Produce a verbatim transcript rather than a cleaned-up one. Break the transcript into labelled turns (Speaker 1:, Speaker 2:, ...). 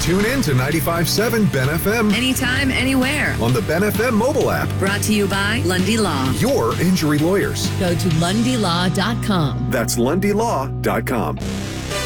Speaker 1: Tune in to ninety-five point seven Ben F M
Speaker 2: anytime, anywhere
Speaker 1: on the Ben F M mobile app.
Speaker 2: Brought to you by Lundy Law.
Speaker 1: Your injury lawyers.
Speaker 3: Go to lundy law dot com.
Speaker 1: That's lundy law dot com.